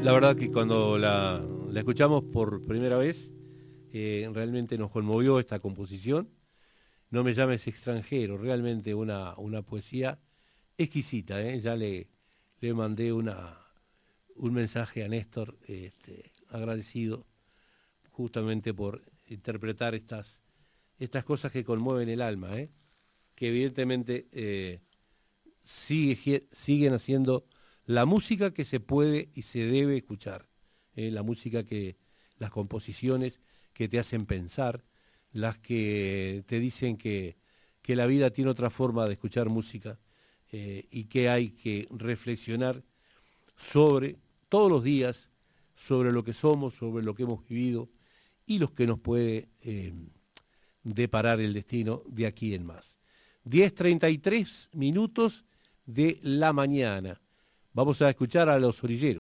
La verdad que cuando la escuchamos por primera vez, realmente nos conmovió esta composición. No me llames extranjero, realmente una poesía exquisita. Ya le mandé un mensaje a Néstor, agradecido justamente por interpretar estas cosas que conmueven el alma, que evidentemente siguen haciendo la música que se puede y se debe escuchar, la música las composiciones que te hacen pensar, las que te dicen que la vida tiene otra forma de escuchar música, y que hay que reflexionar sobre todos los días, sobre lo que somos, sobre lo que hemos vivido y los que nos puede deparar el destino de aquí en más. 10:33 de la mañana. Vamos a escuchar a Los Orilleros.